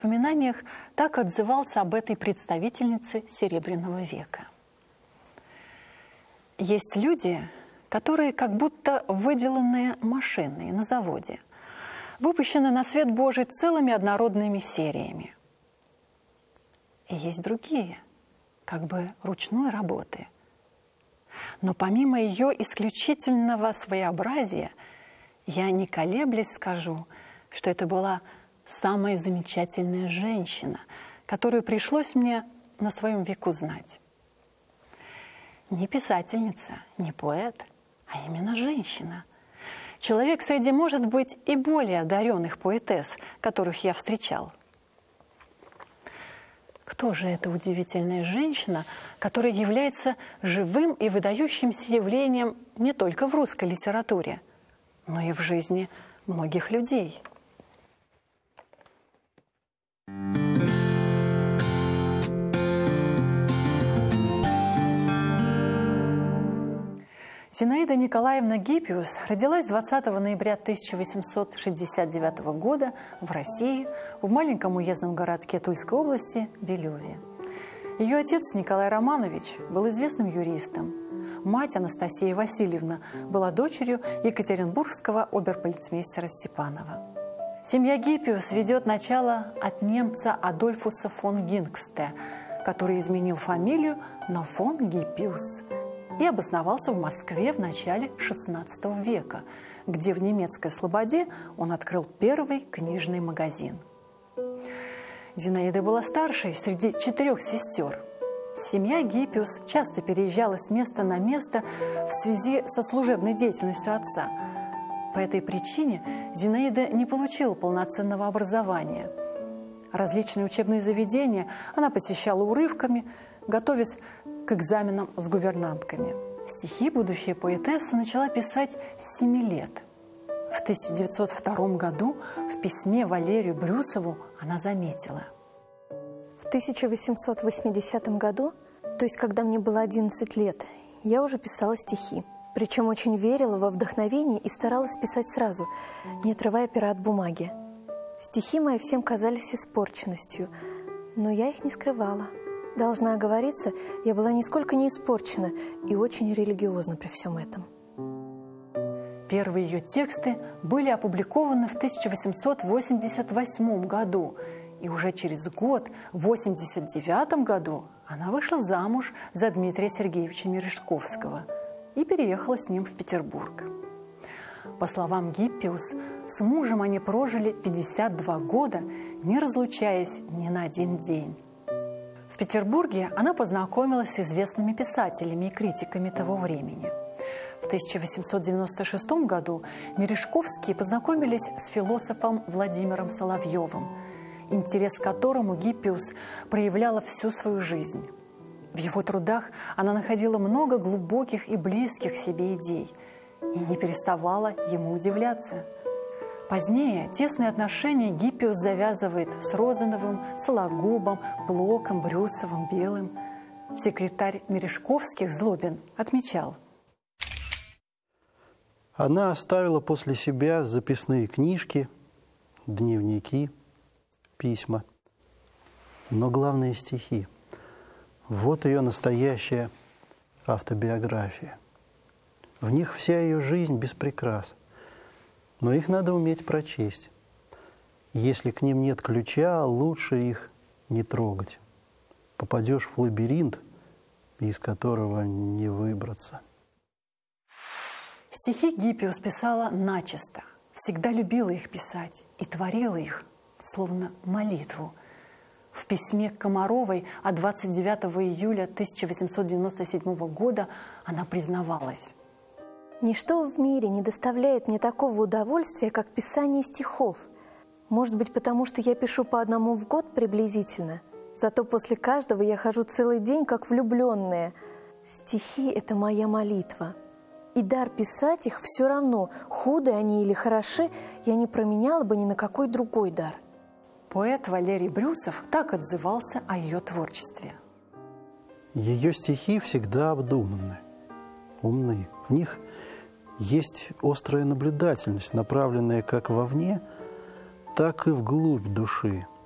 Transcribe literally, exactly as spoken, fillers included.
В воспоминаниях так отзывался об этой представительнице Серебряного века. Есть люди, которые как будто выделанные машины на заводе, выпущены на свет Божий целыми однородными сериями. И есть другие, как бы ручной работы. Но помимо ее исключительного своеобразия, я не колеблясь скажу, что это была самая замечательная женщина, которую пришлось мне на своем веку знать. Не писательница, не поэт, а именно женщина. Человек среди, может быть, и более одаренных поэтесс, которых я встречал. Кто же эта удивительная женщина, которая является живым и выдающимся явлением не только в русской литературе, но и в жизни многих людей? Зинаида Николаевна Гиппиус родилась двадцатого ноября тысяча восемьсот шестьдесят девятого года в России, в маленьком уездном городке Тульской области Белеве. Ее отец Николай Романович был известным юристом. Мать Анастасия Васильевна была дочерью екатеринбургского оберполицмейстера Степанова. Семья Гиппиус ведет начало от немца Адольфуса фон Гингсте, который изменил фамилию на фон Гиппиус и обосновался в Москве в начале шестнадцатого века, где в немецкой Слободе он открыл первый книжный магазин. Зинаида была старшей среди четырех сестер. Семья Гиппиус часто переезжала с места на место в связи со служебной деятельностью отца. По этой причине Зинаида не получила полноценного образования. Различные учебные заведения она посещала урывками, готовясь к экзаменам с гувернантками. Стихи будущая поэтесса начала писать с семи лет. В тысяча девятьсот втором году в письме Валерию Брюсову она заметила: в тысяча восемьсот восьмидесятом году, то есть когда мне было одиннадцать лет, я уже писала стихи. Причем очень верила во вдохновение и старалась писать сразу, не отрывая пера от бумаги. Стихи мои всем казались испорченностью, но я их не скрывала. Должна оговориться, я была нисколько не испорчена и очень религиозна при всем этом. Первые ее тексты были опубликованы в тысяча восемьсот восемьдесят восьмом году, и уже через год, в восемьдесят девятом году, она вышла замуж за Дмитрия Сергеевича Мережковского и переехала с ним в Петербург. По словам Гиппиус, с мужем они прожили пятьдесят два года, не разлучаясь ни на один день. В Петербурге она познакомилась с известными писателями и критиками того времени. В тысяча восемьсот девяносто шестом году Мережковские познакомились с философом Владимиром Соловьевым, интерес к которому Гиппиус проявляла всю свою жизнь. В его трудах она находила много глубоких и близких себе идей и не переставала ему удивляться. Позднее тесные отношения Гиппиус завязывает с Розановым, Сологубом, Блоком, Брюсовым, Белым. Секретарь Мережковских Злобин отмечал: она оставила после себя записные книжки, дневники, письма, но главное – стихи. Вот ее настоящая автобиография. В них вся ее жизнь без прикрас. Но их надо уметь прочесть. Если к ним нет ключа, лучше их не трогать. Попадешь в лабиринт, из которого не выбраться. Стихи Гиппиус писала начисто, всегда любила их писать и творила их, словно молитву. В письме к Комаровой от двадцать девятого июля тысяча восемьсот девяносто седьмого года она признавалась: «Ничто в мире не доставляет мне такого удовольствия, как писание стихов. Может быть, потому что я пишу по одному в год приблизительно. Зато после каждого я хожу целый день, как влюбленная. Стихи — это моя молитва. И дар писать их все равно, худы они или хороши, я не променяла бы ни на какой другой дар». Поэт Валерий Брюсов так отзывался о ее творчестве: ее стихи всегда обдуманны, умны. В них есть острая наблюдательность, направленная как вовне, так и вглубь души.